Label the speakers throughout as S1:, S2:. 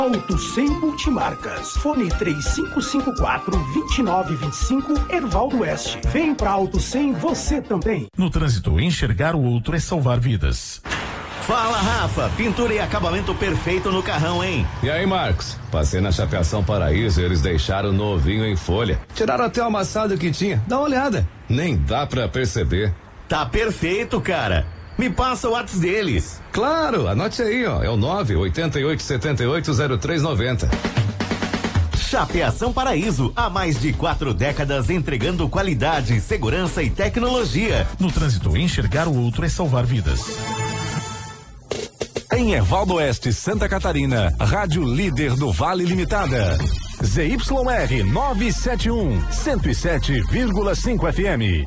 S1: Auto 100 Multimarcas. Fone 3554-2925, Hervaldo Oeste. Vem pra Auto 100 você também.
S2: No trânsito, enxergar o outro é salvar vidas.
S3: Fala, Rafa, pintura e acabamento perfeito no carrão, hein?
S4: E aí, Marcos? Passei na Chapeação Paraíso e eles deixaram novinho em folha. Tiraram até o amassado que tinha. Dá uma olhada. Nem dá pra perceber.
S3: Tá perfeito, cara. Me passa o WhatsApp deles.
S4: Claro, anote aí, ó. É o 988780390.
S3: Chapeação Paraíso, há mais de 4 décadas entregando qualidade, segurança e tecnologia.
S2: No trânsito, enxergar o outro é salvar vidas.
S5: Em Hervaldo Oeste, Santa Catarina, Rádio Líder do Vale Limitada. ZYR 971, 107,5 FM.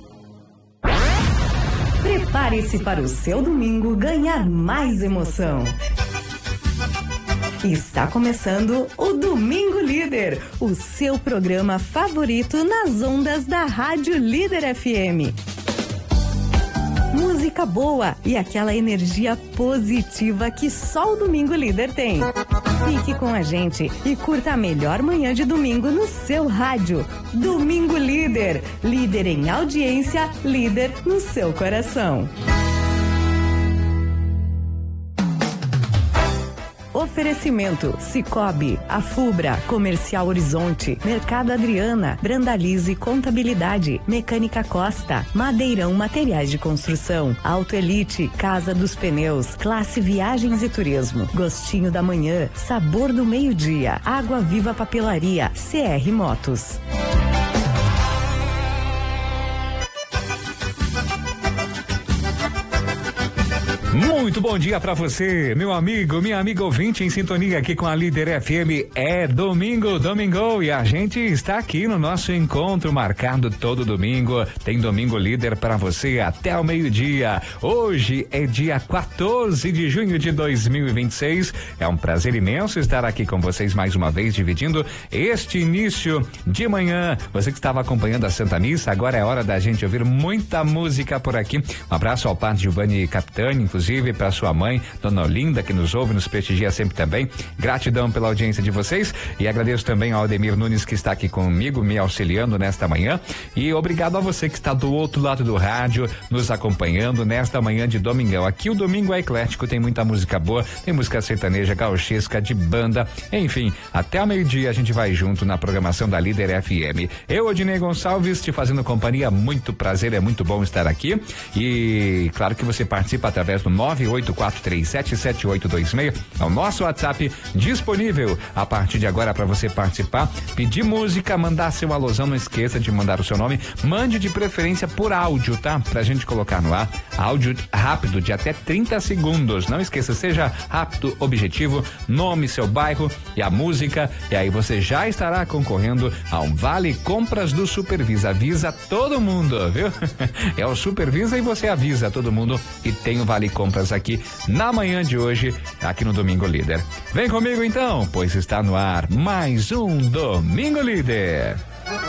S6: Prepare-se para o seu domingo ganhar mais emoção. Está começando o Domingo Líder, o seu programa favorito nas ondas da Rádio Líder FM. Música boa e aquela energia positiva que só o Domingo Líder tem. Fique com a gente e curta a melhor manhã de domingo no seu rádio. Domingo Líder, líder em audiência, líder no seu coração. Oferecimento: Cicobi, Afubra, Comercial Horizonte, Mercado Adriana, Brandalize Contabilidade, Mecânica Costa, Madeirão Materiais de Construção, Auto Elite, Casa dos Pneus, Classe Viagens e Turismo, Gostinho da Manhã, Sabor do Meio-Dia, Água Viva Papelaria, CR Motos.
S7: Muito bom dia pra você, meu amigo, minha amiga ouvinte em sintonia aqui com a Líder FM. É domingo, e a gente está aqui no nosso encontro marcado todo domingo. Tem Domingo Líder pra você até o meio-dia. Hoje é dia 14 de junho de 2026. É um prazer imenso estar aqui com vocês mais uma vez, dividindo este início de manhã. Você que estava acompanhando a Santa Missa, agora é hora da gente ouvir muita música por aqui. Um abraço ao padre Giovanni Capitani, inclusive para sua mãe, Dona Olinda, que nos ouve, nos prestigia sempre também. Gratidão pela audiência de vocês e agradeço também ao Ademir Nunes, que está aqui comigo, me auxiliando nesta manhã, e obrigado a você que está do outro lado do rádio, nos acompanhando nesta manhã de domingão. Aqui o domingo é eclético, tem muita música boa, tem música sertaneja, gauchesca, de banda, enfim, até ao meio-dia a gente vai junto na programação da Líder FM. Eu, Odinei Gonçalves, te fazendo companhia, muito prazer, é muito bom estar aqui, e claro que você participa através do 984377826, é o nosso WhatsApp disponível a partir de agora para você participar, pedir música, mandar seu alusão, não esqueça de mandar o seu nome, mande de preferência por áudio, tá? Pra gente colocar no ar, áudio rápido de até 30 segundos, não esqueça, seja rápido, objetivo, nome, seu bairro e a música, e aí você já estará concorrendo a um Vale Compras do Supervisa. Avisa todo mundo, viu? É o Supervisa e você avisa todo mundo que tem o Vale Compras aqui na manhã de hoje, aqui no Domingo Líder. Vem comigo então, pois está no ar mais um Domingo Líder.